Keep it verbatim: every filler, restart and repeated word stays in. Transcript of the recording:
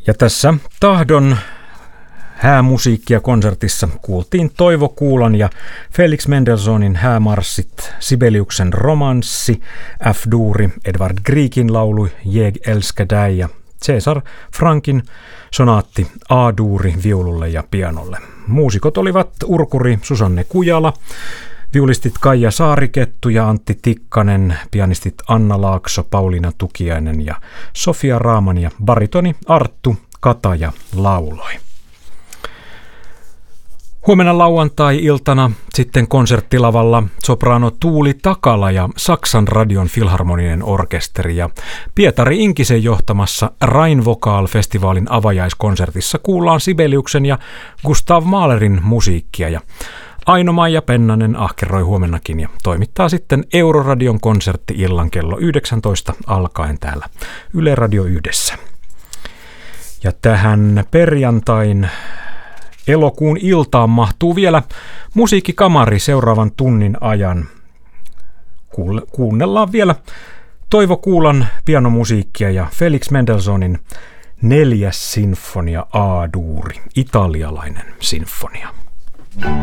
Ja tässä Tahdon häämusiikkia konsertissa kuultiin Toivo Kuulan ja Felix Mendelssohnin häämarssit, Sibeliuksen romanssi, F-duuri, Edvard Griekin laulu Jeg älskar dig ja Cesar Frankin sonaatti A-duuri viululle ja pianolle. Muusikot olivat urkuri Susanne Kujala, viulistit Kaija Saarikettu ja Antti Tikkanen, pianistit Anna Laakso, Pauliina Tukiainen ja Sofia Raaman ja baritoni Arttu Kataja lauloi. Huomenna lauantai-iltana sitten konserttilavalla sopraano Tuuli Takala ja Saksan radion filharmoninen orkesteri ja Pietari Inkisen johtamassa Rheinvokal-festivaalin avajaiskonsertissa kuullaan Sibeliuksen ja Gustav Mahlerin musiikkia ja Aino-Maija Pennanen ahkeroi huomennakin ja toimittaa sitten Euroradion konsertti illan kello yhdeksäntoista alkaen täällä Yle Radio yhdessä. Ja tähän perjantain elokuun iltaan mahtuu vielä musiikkikamari seuraavan tunnin ajan. Kuunnellaan vielä Toivo Kuulan pianomusiikkia ja Felix Mendelssohnin neljäs sinfonia A-duuri, italialainen sinfonia.